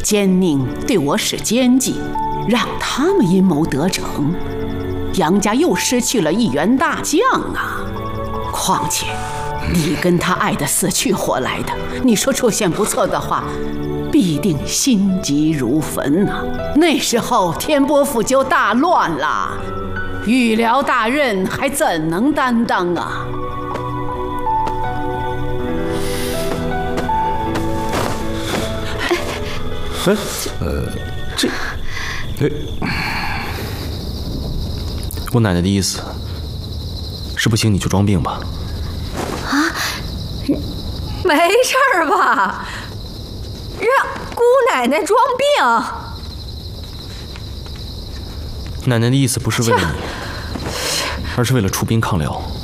奸宁对我使奸计，让他们阴谋得逞，杨家又失去了一员大将啊！况且你跟他爱得死去活来的，你说出现不测的话，必定心急如焚啊！那时候天波府就大乱了，御辽大任还怎能担当啊？ 我奶奶的意思是不行你就装病吧。 啊，没事儿吧？让姑奶奶装病？ 奶奶的意思不是为了你，而是为了出兵抗辽。